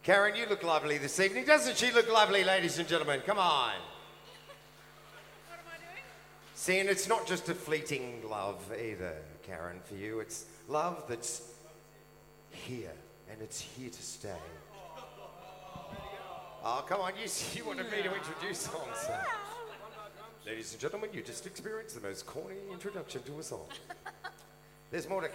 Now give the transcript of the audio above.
Karen, you look lovely this evening. Doesn't she look lovely, ladies and gentlemen? Come on. What am I doing? See, and it's not just a fleeting love either, Karen, for you. It's love that's here, and it's here to stay. Oh, come on, you wanted me to introduce songs. Ladies and gentlemen, you just experienced the most corny introduction to a song. There's more to